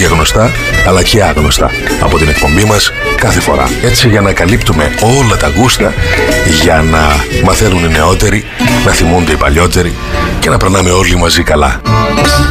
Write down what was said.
και γνωστά αλλά και άγνωστα από την εκπομπή μας κάθε φορά. Έτσι, για να καλύπτουμε όλα τα γούστα, για να μαθαίνουν οι νεότεροι, να θυμούνται οι παλιότεροι και να περνάμε όλοι μαζί καλά.